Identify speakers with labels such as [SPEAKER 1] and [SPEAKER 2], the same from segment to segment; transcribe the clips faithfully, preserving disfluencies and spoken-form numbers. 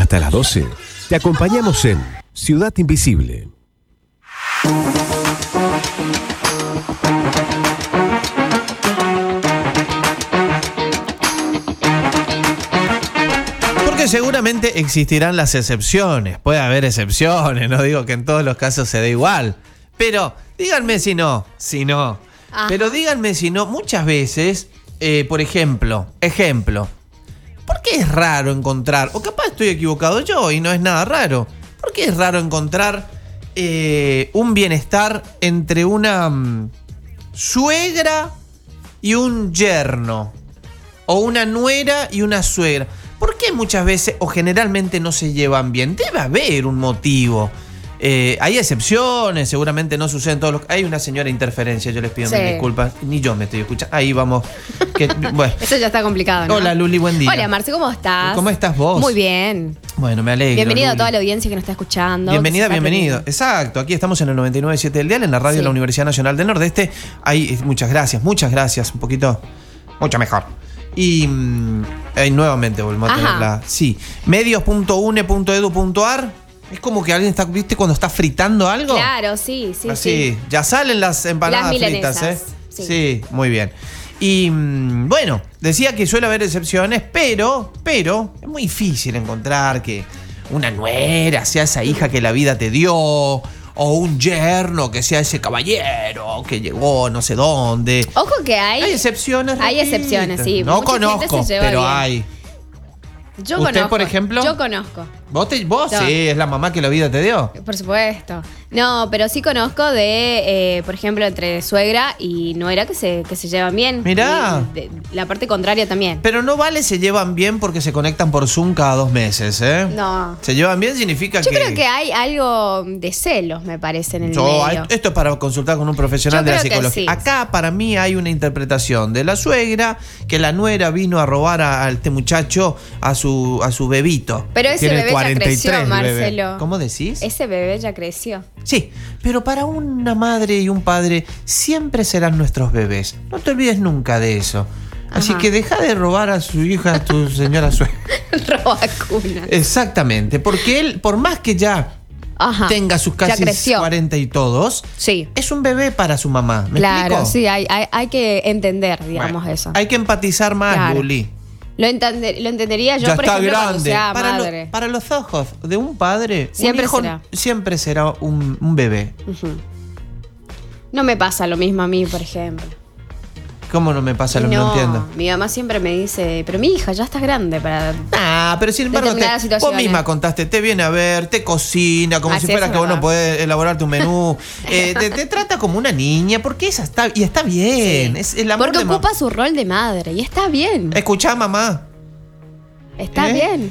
[SPEAKER 1] Hasta las doce te acompañamos en Ciudad Invisible.
[SPEAKER 2] Porque seguramente existirán las excepciones. Puede haber excepciones, no digo que en todos los casos se dé igual. Pero díganme si no, si no. Ajá. Pero díganme si no, muchas veces, eh, por ejemplo, ejemplo, ¿por qué es raro encontrar, o capaz estoy equivocado yo y no es nada raro, ¿por qué es raro encontrar eh, un bienestar entre una um, suegra y un yerno? O una nuera y una suegra. ¿Por qué muchas veces o generalmente no se llevan bien? Debe haber un motivo. Eh, hay excepciones, seguramente no suceden todos los... Hay una señora interferencia, yo les pido sí. mil disculpas. Ni yo me estoy escuchando. Ahí vamos. Que, bueno.
[SPEAKER 3] Eso ya está complicado, ¿no?
[SPEAKER 2] Hola, Luli, buen día.
[SPEAKER 3] Hola, Marce, ¿cómo estás?
[SPEAKER 2] ¿Cómo estás vos?
[SPEAKER 3] Muy bien.
[SPEAKER 2] Bueno, me alegro.
[SPEAKER 3] Bienvenido
[SPEAKER 2] Luli.
[SPEAKER 3] a toda la audiencia que nos está escuchando.
[SPEAKER 2] Bienvenida, bienvenido. Teniendo. Exacto, aquí estamos en el noventa y nueve punto siete del dial, en la radio sí. de la Universidad Nacional del Nordeste. Ahí, muchas gracias, muchas gracias. Un poquito, mucho mejor. Y eh, nuevamente volvemos Ajá. a tenerla. Sí. medios punto u n e punto e d u punto a r. Es como que alguien está, ¿viste? Cuando está fritando algo.
[SPEAKER 3] Claro, sí, sí.
[SPEAKER 2] Así,
[SPEAKER 3] sí.
[SPEAKER 2] ya salen las empanadas
[SPEAKER 3] las
[SPEAKER 2] fritas, ¿eh?
[SPEAKER 3] Sí.
[SPEAKER 2] sí, muy bien. Y bueno, decía que suele haber excepciones, pero, pero es muy difícil encontrar que una nuera sea esa hija que la vida te dio, o un yerno que sea ese caballero que llegó no sé dónde.
[SPEAKER 3] Ojo que hay.
[SPEAKER 2] Hay excepciones.
[SPEAKER 3] Hay
[SPEAKER 2] repito.
[SPEAKER 3] excepciones, sí.
[SPEAKER 2] No
[SPEAKER 3] Mucha
[SPEAKER 2] conozco, pero
[SPEAKER 3] bien.
[SPEAKER 2] hay.
[SPEAKER 3] Yo
[SPEAKER 2] ¿Usted,
[SPEAKER 3] conozco.
[SPEAKER 2] por ejemplo?
[SPEAKER 3] Yo conozco.
[SPEAKER 2] ¿Vos, te, vos
[SPEAKER 3] no.
[SPEAKER 2] sí, es la mamá que la vida te dio?
[SPEAKER 3] Por supuesto. No, pero sí conozco de, eh, por ejemplo, entre suegra y nuera que se, que se llevan bien.
[SPEAKER 2] Mirá.
[SPEAKER 3] Y de, la parte contraria también.
[SPEAKER 2] Pero no vale se llevan bien porque se conectan por Zoom cada dos meses, ¿eh?
[SPEAKER 3] No.
[SPEAKER 2] Se llevan bien significa
[SPEAKER 3] Yo
[SPEAKER 2] que...
[SPEAKER 3] Yo creo que hay algo de celos, me parece, en el
[SPEAKER 2] Yo,
[SPEAKER 3] medio.
[SPEAKER 2] Esto es para consultar con un profesional
[SPEAKER 3] Yo
[SPEAKER 2] de la
[SPEAKER 3] creo que
[SPEAKER 2] psicología.
[SPEAKER 3] sí.
[SPEAKER 2] Acá, para mí, hay una interpretación de la suegra, que la nuera vino a robar a, a este muchacho a su, a su bebito.
[SPEAKER 3] Pero ese
[SPEAKER 2] Tiene
[SPEAKER 3] bebé
[SPEAKER 2] cuarenta y tres,
[SPEAKER 3] ya creció,
[SPEAKER 2] el bebé.
[SPEAKER 3] Marcelo.
[SPEAKER 2] ¿Cómo decís?
[SPEAKER 3] Ese bebé ya creció.
[SPEAKER 2] Sí, pero para una madre y un padre siempre serán nuestros bebés. No te olvides nunca de eso. Así
[SPEAKER 3] Ajá.
[SPEAKER 2] que deja de robar a su hija, a tu señora suegra.
[SPEAKER 3] Roba cuna.
[SPEAKER 2] Exactamente, porque él, por más que ya Ajá. tenga sus casi cuarenta y todos,
[SPEAKER 3] sí.
[SPEAKER 2] es un bebé para su mamá. ¿Me
[SPEAKER 3] claro,
[SPEAKER 2] explico?
[SPEAKER 3] sí, hay, hay, hay que entender, digamos,
[SPEAKER 2] bueno,
[SPEAKER 3] eso.
[SPEAKER 2] Hay que empatizar más, claro. Luli.
[SPEAKER 3] Lo, entender, lo entendería yo,
[SPEAKER 2] ya
[SPEAKER 3] por
[SPEAKER 2] está
[SPEAKER 3] ejemplo,
[SPEAKER 2] grande.
[SPEAKER 3] cuando sea
[SPEAKER 2] para
[SPEAKER 3] madre.
[SPEAKER 2] Lo, para los ojos de un padre,
[SPEAKER 3] siempre
[SPEAKER 2] un hijo
[SPEAKER 3] será.
[SPEAKER 2] siempre será un, un bebé.
[SPEAKER 3] Uh-huh. No me pasa lo mismo a mí, por ejemplo.
[SPEAKER 2] ¿Cómo no me pasa lo
[SPEAKER 3] no,
[SPEAKER 2] mismo? No entiendo.
[SPEAKER 3] Mi mamá siempre me dice, pero mi hija ya está grande para...
[SPEAKER 2] Ah, pero sin embargo, te, vos misma contaste, te viene a ver, te cocina, como Así si fuera que vos no podés elaborar tu menú. eh, te, te trata como una niña, porque esa está, y está bien. Sí. Es el amor
[SPEAKER 3] porque
[SPEAKER 2] de
[SPEAKER 3] ocupa su rol de madre, y está bien.
[SPEAKER 2] Escuchá, mamá.
[SPEAKER 3] Está
[SPEAKER 2] ¿Eh?
[SPEAKER 3] bien.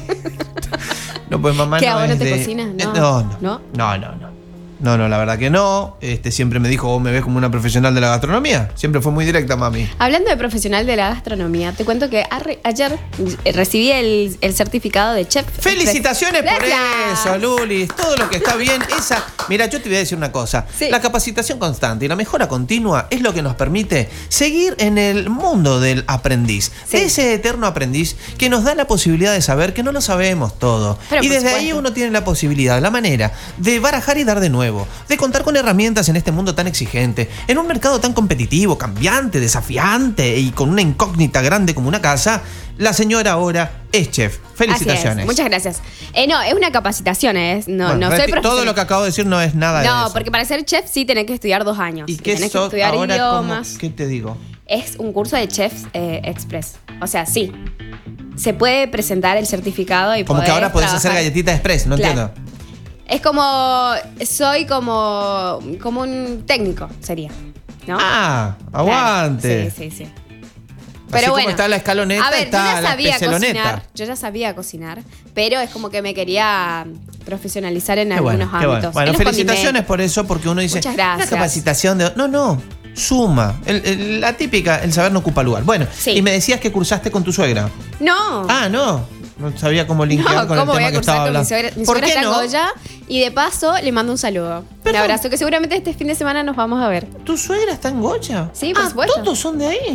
[SPEAKER 2] No, pues mamá
[SPEAKER 3] ¿Qué,
[SPEAKER 2] no
[SPEAKER 3] ahora
[SPEAKER 2] es
[SPEAKER 3] te
[SPEAKER 2] de...
[SPEAKER 3] cocinas? No.
[SPEAKER 2] No, no.
[SPEAKER 3] ¿No?
[SPEAKER 2] No, no, no. No, no, la verdad que no. Este, siempre me dijo, vos me ves como una profesional de la gastronomía. Siempre fue muy directa, mami.
[SPEAKER 3] Hablando de profesional de la gastronomía, te cuento que arre, ayer recibí el, el certificado de chef.
[SPEAKER 2] ¡Felicitaciones por
[SPEAKER 3] Gracias.
[SPEAKER 2] eso, Luli! Todo lo que está bien. Esa, mira, yo te voy a decir una cosa.
[SPEAKER 3] Sí.
[SPEAKER 2] La capacitación constante y la mejora continua es lo que nos permite seguir en el mundo del aprendiz. Sí. De ese eterno aprendiz que nos da la posibilidad de saber que no lo sabemos todo.
[SPEAKER 3] Pero
[SPEAKER 2] y desde
[SPEAKER 3] supuesto.
[SPEAKER 2] ahí uno tiene la posibilidad, la manera de barajar y dar de nuevo. De contar con herramientas en este mundo tan exigente, en un mercado tan competitivo, cambiante, desafiante y con una incógnita grande como una casa. La señora ahora es chef. Felicitaciones.
[SPEAKER 3] Es. Muchas gracias. Eh, no, es una capacitación, ¿eh? No,
[SPEAKER 2] bueno,
[SPEAKER 3] no soy profesional.
[SPEAKER 2] Todo lo que acabo de decir no es nada
[SPEAKER 3] no,
[SPEAKER 2] de eso.
[SPEAKER 3] No, porque para ser chef sí tenés que estudiar dos años.
[SPEAKER 2] ¿Y qué
[SPEAKER 3] tenés
[SPEAKER 2] sos
[SPEAKER 3] que estudiar
[SPEAKER 2] ahora
[SPEAKER 3] idiomas.
[SPEAKER 2] Como, ¿qué te digo?
[SPEAKER 3] Es un curso de Chefs eh, Express. O sea, sí. Se puede presentar el certificado y
[SPEAKER 2] como que ahora podés
[SPEAKER 3] trabajar.
[SPEAKER 2] hacer galletitas express, no
[SPEAKER 3] claro.
[SPEAKER 2] entiendo.
[SPEAKER 3] Es como, soy como, como un técnico, sería, ¿no?
[SPEAKER 2] Ah, aguante.
[SPEAKER 3] Claro. Sí, sí, sí.
[SPEAKER 2] Pero
[SPEAKER 3] Así
[SPEAKER 2] bueno,
[SPEAKER 3] como
[SPEAKER 2] está la escaloneta,
[SPEAKER 3] a ver,
[SPEAKER 2] está
[SPEAKER 3] yo ya
[SPEAKER 2] la
[SPEAKER 3] sabía
[SPEAKER 2] especialoneta.
[SPEAKER 3] cocinar, yo ya sabía cocinar, pero es como que me quería profesionalizar en
[SPEAKER 2] qué
[SPEAKER 3] algunos
[SPEAKER 2] bueno,
[SPEAKER 3] ámbitos.
[SPEAKER 2] Bueno, bueno felicitaciones
[SPEAKER 3] condimentos.
[SPEAKER 2] por eso, porque uno dice,
[SPEAKER 3] muchas gracias.
[SPEAKER 2] Una capacitación de... No, no, suma. El, el, la típica, el saber no ocupa lugar. Bueno, sí. Y me decías que cursaste con tu suegra.
[SPEAKER 3] No.
[SPEAKER 2] Ah, no. No sabía cómo linkear
[SPEAKER 3] no,
[SPEAKER 2] con el tema que estaba hablando.
[SPEAKER 3] Mi suegra, mi
[SPEAKER 2] ¿Por
[SPEAKER 3] suegra
[SPEAKER 2] qué
[SPEAKER 3] está
[SPEAKER 2] no?
[SPEAKER 3] en Goya y de paso le mando un saludo. Perdón. Un abrazo que seguramente este fin de semana nos vamos a ver.
[SPEAKER 2] ¿Tu suegra está en Goya?
[SPEAKER 3] Sí, por
[SPEAKER 2] ah,
[SPEAKER 3] supuesto.
[SPEAKER 2] ¿Todos son de ahí?